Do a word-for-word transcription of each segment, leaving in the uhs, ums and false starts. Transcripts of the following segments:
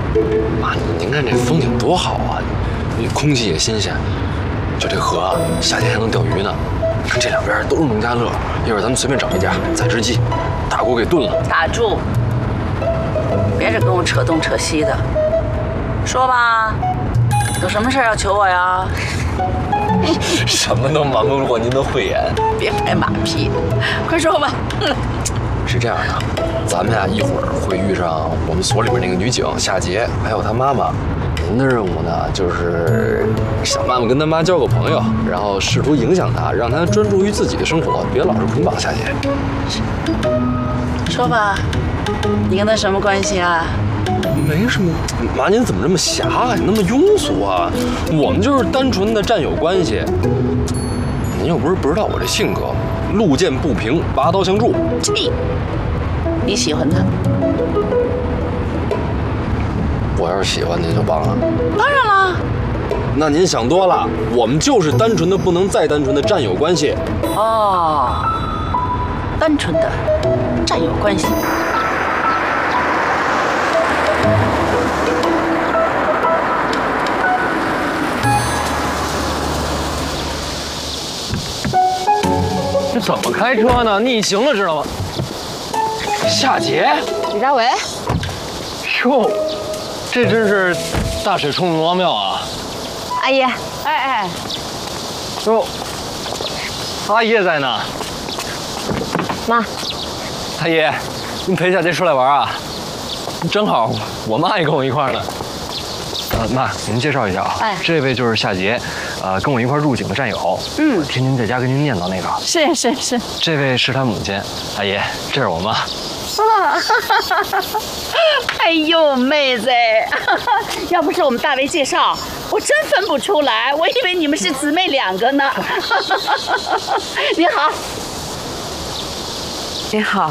妈，您看这风景多好啊，空气也新鲜，就这河啊，夏天还能钓鱼呢。看这两边都是农家乐，一会儿咱们随便找一家宰只鸡，大锅给炖了。 打住！别这跟我扯东扯西的，说吧，有什么事要求我呀？ 什么都瞒不过您的慧眼。 别拍马屁，快说吧。 是这样的，咱们呀一会儿会遇上我们所里面那个女警夏杰，还有她妈妈。您的任务呢，就是想办法跟她妈交个朋友，然后试图影响她，让她专注于自己的生活，别老是捆绑夏杰。 说吧，你跟她什么关系啊？ 没什么，妈，您怎么这么狭隘，那么庸俗啊？我们就是单纯的战友关系。您又不是不知道我这性格，路见不平，拔刀相助。 气！你喜欢他？ 我要是喜欢您就帮了。 当然了。 那您想多了，我们就是单纯的不能再单纯的战友关系。 哦，单纯的战友关系。 这怎么开车呢？逆行了，知道吗？夏杰， 李大为， 哟，这真是大水冲龙王庙啊！ 阿姨，哎哎， 哟，阿姨也在呢。 妈， 阿姨，您陪夏杰出来玩啊？正好我妈也跟我一块儿呢。呃，妈，给您介绍一下啊， 哎， 这位就是夏杰，呃，跟我一块入警的战友。 嗯， 天天在家跟您念叨那个。 是是是。 这位是他母亲，阿姨，这是我妈。 啊，哎呦，妹子，要不是我们大为介绍，我真分不出来，我以为你们是姊妹两个呢。你好， 你好，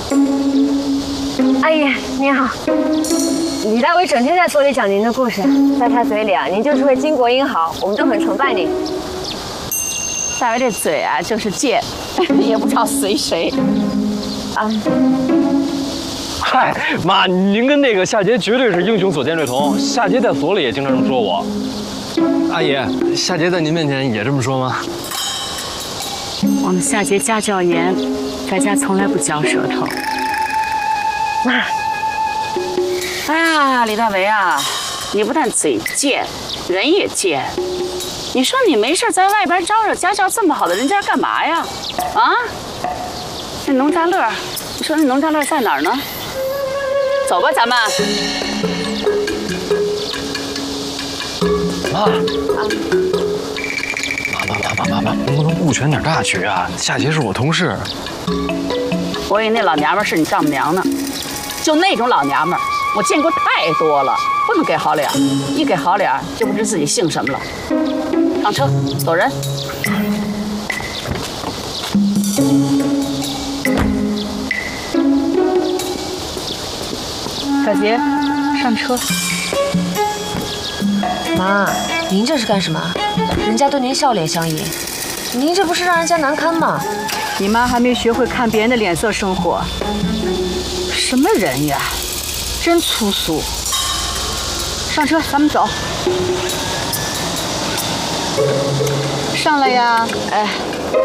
阿姨你好。李大为整天在嘴里讲您的故事，在他嘴里啊，您就是位巾帼英豪，我们都很崇拜您。 大为这嘴啊，就是贱，也不知道随谁。啊。 嗨，妈，您跟那个夏杰绝对是英雄所见略同。夏杰在所里也经常这么说我。阿姨，夏杰在您面前也这么说吗？ 我们夏杰家教严，在家从来不嚼舌头。 妈， 哎呀，李大为啊，你不但嘴贱，人也贱。你说你没事在外边招惹家教这么好的人家干嘛呀？啊？那农家乐，你说那农家乐在哪儿呢？走吧，咱们。 妈，啊，妈妈妈妈妈妈，能不能顾全点大局啊？夏杰是我同事。 我以为那老娘们是你丈母娘呢，就那种老娘们，我见过太多了，不能给好脸，一给好脸就不知自己姓什么了。上车，走人。小杰，上车。 妈，您这是干什么？人家对您笑脸相迎，您这不是让人家难堪吗？ 你妈还没学会看别人的脸色生活，什么人呀，真粗俗。上车，咱们走。上来呀！哎。